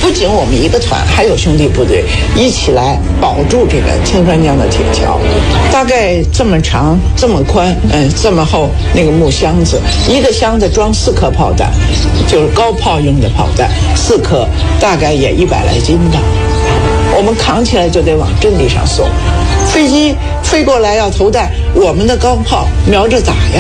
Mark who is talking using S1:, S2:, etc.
S1: 不仅我们一个团，还有兄弟部队一起来保住这个清川江的铁桥。大概这么长，这么宽，这么厚，那个木箱子，一个箱子装4颗炮弹，就是高炮用的炮弹，4颗大概也100来斤吧。我们扛起来就得往阵地上送，飞机飞过来要投弹，我们的高炮瞄着打呀。